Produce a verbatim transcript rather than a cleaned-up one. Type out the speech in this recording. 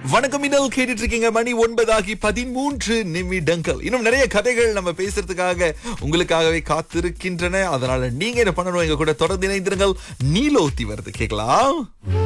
வணக்கம் இன்னல் கேட்டுட்டு இருக்கீங்க. மணி ஒன்பதாகி பதிமூன்று நிமிடங்கள். இன்னும் நிறைய கதைகள் நம்ம பேசுறதுக்காக உங்களுக்காகவே காத்திருக்கின்றன. அதனால நீங்க என்ன பண்ணணும், எங்க கூட தொடர்ந்து இணைந்திருங்கள். நீலோத்தி வருது கேட்கலாம்.